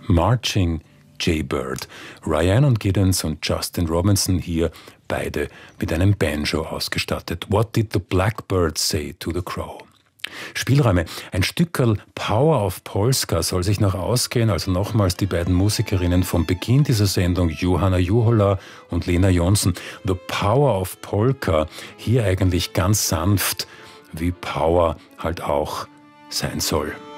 Marching Jaybird. Ryan und Giddens und Justin Robinson hier beide mit einem Banjo ausgestattet. What did the blackbird say to the crow? Spielräume. Ein Stückerl Power of Polska soll sich noch ausgehen, also nochmals die beiden Musikerinnen vom Beginn dieser Sendung, Johanna Juhola und Lena Jonsson. The Power of Polka, hier eigentlich ganz sanft, wie Power halt auch sein soll.